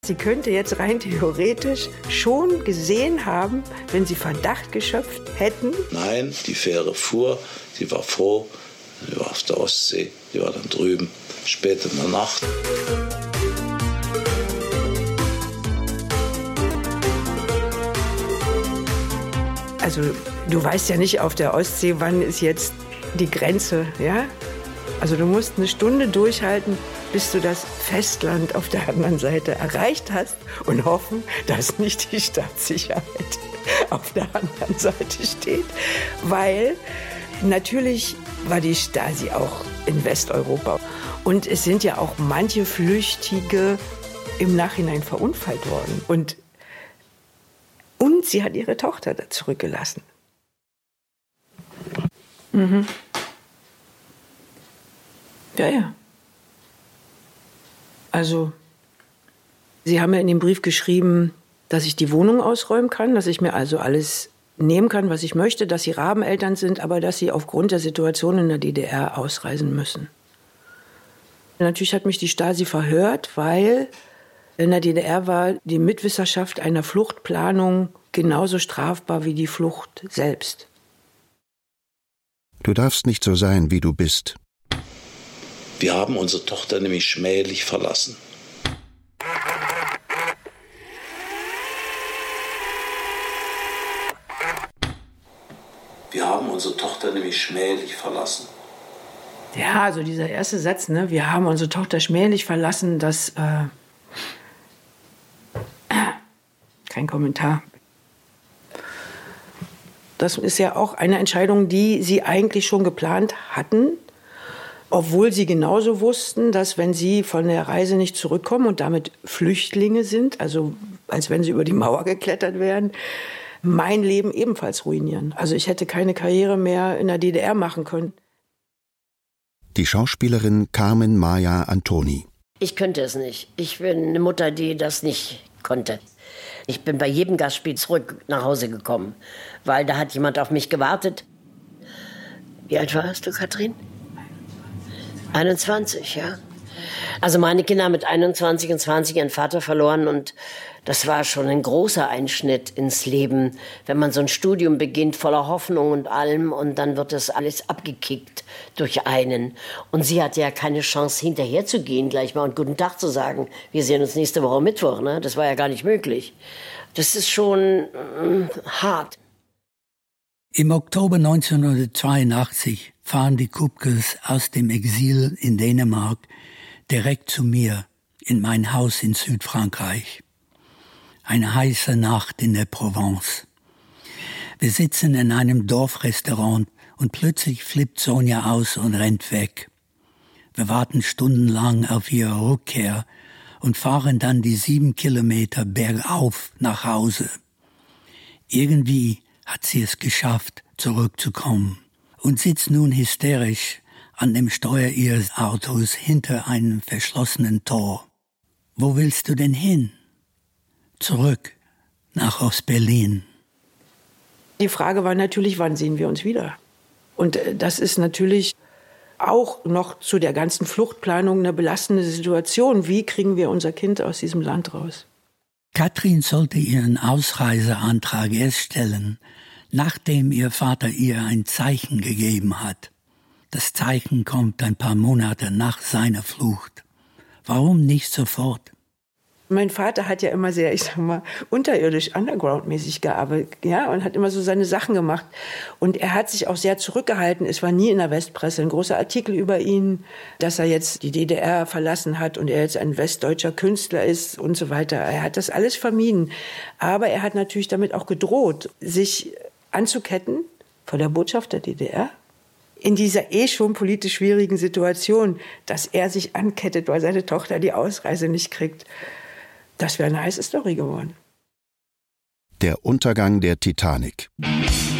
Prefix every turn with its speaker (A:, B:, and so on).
A: Sie könnte jetzt rein theoretisch schon gesehen haben, wenn sie Verdacht geschöpft hätten.
B: Nein, die Fähre fuhr, sie war froh, sie war auf der Ostsee, sie war dann drüben, spät in der Nacht.
A: Also du weißt ja nicht auf der Ostsee, wann ist jetzt die Grenze, ja? Also du musst eine Stunde durchhalten, bis du das Festland auf der anderen Seite erreicht hast und hoffen, dass nicht die Staatssicherheit auf der anderen Seite steht. Weil natürlich war die Stasi auch in Westeuropa. Und es sind ja auch manche Flüchtige im Nachhinein verunfallt worden. Und sie hat ihre Tochter da zurückgelassen. Mhm. Ja. Also, Sie haben ja in dem Brief geschrieben, dass ich die Wohnung ausräumen kann, dass ich mir also alles nehmen kann, was ich möchte, dass Sie Rabeneltern sind, aber dass Sie aufgrund der Situation in der DDR ausreisen müssen. Natürlich hat mich die Stasi verhört, weil in der DDR war die Mitwisserschaft einer Fluchtplanung genauso strafbar wie die Flucht selbst.
C: Du darfst nicht so sein, wie du bist.
B: Wir haben unsere Tochter nämlich schmählich verlassen. Wir haben unsere Tochter nämlich schmählich verlassen.
A: Ja, also dieser erste Satz, ne, wir haben unsere Tochter schmählich verlassen, das, kein Kommentar. Das ist ja auch eine Entscheidung, die Sie eigentlich schon geplant hatten, obwohl Sie genauso wussten, dass wenn Sie von der Reise nicht zurückkommen und damit Flüchtlinge sind, also als wenn Sie über die Mauer geklettert wären, mein Leben ebenfalls ruinieren. Also ich hätte keine Karriere mehr in der DDR machen können.
C: Die Schauspielerin Carmen Maya Antoni.
D: Ich könnte es nicht. Ich bin eine Mutter, die das nicht konnte. Ich bin bei jedem Gastspiel zurück nach Hause gekommen, weil da hat jemand auf mich gewartet. Wie alt warst du, Katrin? 21, ja. Also meine Kinder haben mit 21 und 20 ihren Vater verloren und das war schon ein großer Einschnitt ins Leben, wenn man so ein Studium beginnt voller Hoffnung und allem und dann wird das alles abgekickt durch einen. Und sie hatte ja keine Chance hinterher zu gehen, gleich mal und guten Tag zu sagen. Wir sehen uns nächste Woche Mittwoch, ne? Das war ja gar nicht möglich. Das ist schon hart.
E: Im Oktober 1982 fahren die Kupkes aus dem Exil in Dänemark direkt zu mir in mein Haus in Südfrankreich. Eine heiße Nacht in der Provence. Wir sitzen in einem Dorfrestaurant und plötzlich flippt Sonja aus und rennt weg. Wir warten stundenlang auf ihre Rückkehr und fahren dann die 7 Kilometer bergauf nach Hause. Irgendwie hat sie es geschafft, zurückzukommen und sitzt nun hysterisch an dem Steuer ihres Autos hinter einem verschlossenen Tor. Wo willst du denn hin? Zurück nach Ostberlin.
A: Die Frage war natürlich, wann sehen wir uns wieder? Und das ist natürlich auch noch zu der ganzen Fluchtplanung eine belastende Situation. Wie kriegen wir unser Kind aus diesem Land raus?
E: Katrin sollte ihren Ausreiseantrag erst stellen, nachdem ihr Vater ihr ein Zeichen gegeben hat. Das Zeichen kommt ein paar Monate nach seiner Flucht. Warum nicht sofort?
A: Mein Vater hat ja immer sehr, ich sag mal, unterirdisch, underground-mäßig gearbeitet, ja, und hat immer so seine Sachen gemacht. Und er hat sich auch sehr zurückgehalten. Es war nie in der Westpresse ein großer Artikel über ihn, dass er jetzt die DDR verlassen hat und er jetzt ein westdeutscher Künstler ist und so weiter. Er hat das alles vermieden. Aber er hat natürlich damit auch gedroht, sich anzuketten vor der Botschaft der DDR. In dieser schon politisch schwierigen Situation, dass er sich ankettet, weil seine Tochter die Ausreise nicht kriegt. Das wäre eine heiße Story geworden.
C: Der Untergang der Titanic.